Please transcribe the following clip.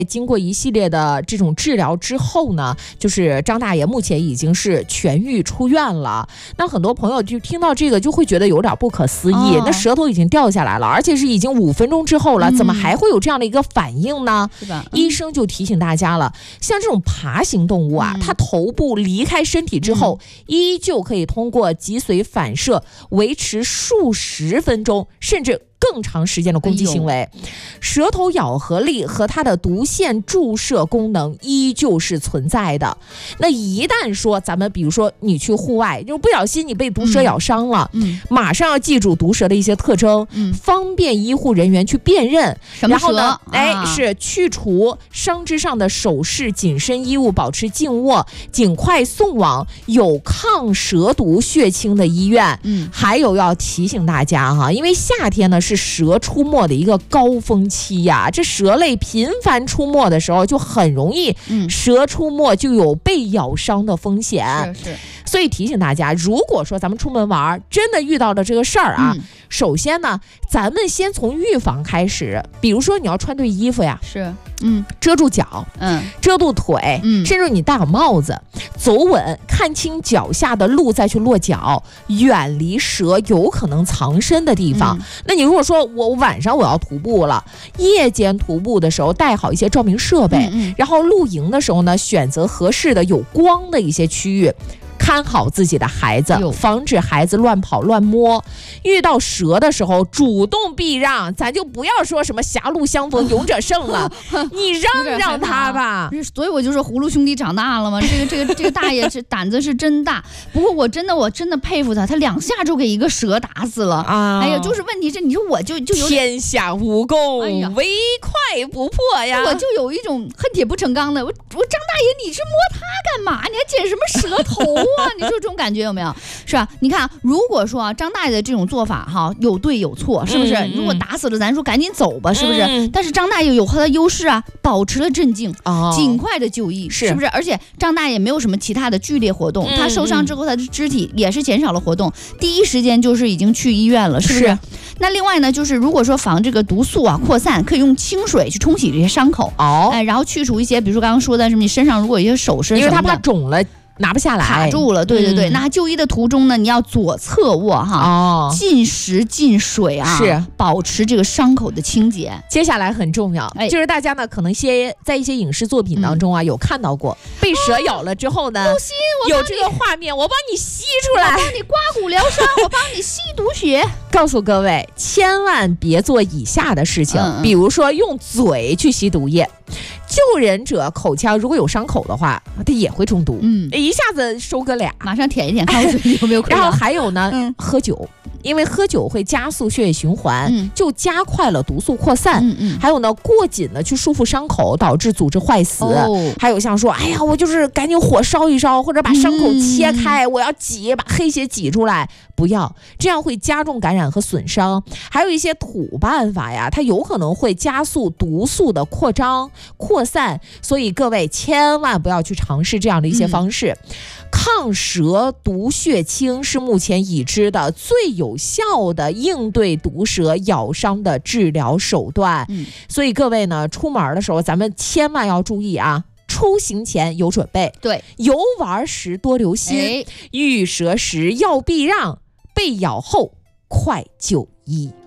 经过一系列的这种治疗之后呢，就是张大爷目前已经是痊愈出院了。那很多朋友就听到这个就会觉得有点不可思议，那舌头已经掉下来了，而且是已经5分钟之后了，怎么还会有这样的一个反应呢？ 是吧？ 医生就提醒大家了，像这种爬行动物啊，它头部离开身体之后，依旧可以通过脊髓反射维持数十分钟，甚至更长时间的攻击行为，舌头咬合力和它的毒腺注射功能依旧是存在的。那一旦说咱们比如说你去户外，就不小心你被毒蛇咬伤了，马上要记住毒蛇的一些特征，方便医护人员去辨认。然后呢，是去除伤之上的首饰、紧身衣物，保持静卧，尽快送往有抗蛇毒血清的医院。还有要提醒大家哈，因为夏天呢是蛇出没的一个高峰期呀，这蛇类频繁出没的时候，就很容易蛇出没就有被咬伤的风险。 是。 所以提醒大家，如果说咱们出门玩真的遇到了这个事儿啊，首先呢，咱们先从预防开始。比如说你要穿对衣服呀， 是， 遮住脚，遮住腿，甚至你戴好帽子，走稳，看清脚下的路再去落脚，远离蛇有可能藏身的地方。那你如果说我晚上我要徒步了，夜间徒步的时候带好一些照明设备，然后露营的时候呢，选择合适的有光的一些区域。看好自己的孩子，防止孩子乱跑乱摸。遇到蛇的时候，主动避让，咱就不要说什么狭路相逢勇者胜了，你让让他吧。 所以我就说葫芦兄弟长大了嘛，这个大爷是胆子是真大。不过我真的佩服他2下就给一个蛇打死了啊！哎呀，就是问题是，你说我就有天下武功，唯快不破呀！ 我就有一种恨铁不成钢的，我张大爷，你去摸他干嘛？你还捡什么蛇头啊？你说这种感觉有没有？是吧？你看，如果说张大爷的这种做法哈，有对有错，是不是？如果打死了，咱说赶紧走吧，是不是？但是张大爷有他的优势啊，保持了镇静，尽快的就医，是不是？而且张大爷没有什么其他的剧烈活动，他受伤之后，他的肢体也是减少了活动，第一时间就是已经去医院了，是不是？那另外呢，就是如果说防这个毒素啊扩散，可以用清水去冲洗这些伤口，然后去除一些，比如说刚刚说的什么，你身上如果有一些首饰， 因为他怕肿了。拿不下来， 卡住了，对。那就医的途中呢，你要左侧卧哈，禁食禁水啊，是保持这个伤口的清洁。 接下来很重要，就是大家呢可能在一些影视作品当中啊，有看到过被蛇咬了之后呢，有这个画面，我帮你吸出来， 我帮你刮骨疗伤，我帮你吸毒血。 告诉各位，千万别做以下的事情，比如说用嘴去吸毒液。救人者口腔如果有伤口的话，他也会中毒。一下子收割俩， 马上舔一舔，看我嘴有没有。 然后还有呢，喝酒，因为喝酒会加速血液循环，就加快了毒素扩散。还有呢，过紧的去束缚伤口，导致组织坏死。还有像说，哎呀，我就是赶紧火烧一烧，或者把伤口切开，我要挤，把黑血挤出来，不要，这样会加重感染和损伤。还有一些土办法呀，它有可能会加速毒素的扩张、扩散，所以各位千万不要去尝试这样的一些方式。抗蛇毒血清是目前已知的最有效的应对毒蛇咬伤的治疗手段。所以各位呢，出门的时候咱们千万要注意啊，出行前有准备， 对， 游玩时多留心，遇蛇时要避让，被咬后快就医。